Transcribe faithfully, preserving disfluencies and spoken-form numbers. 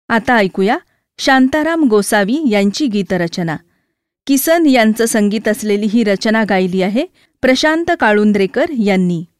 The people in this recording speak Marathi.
आता ऐकूया शांताराम गोसावी यांची गीतरचना. किसन यांचं संगीत असलेली ही रचना गायली आहे प्रशांत काळुंद्रेकर यांनी.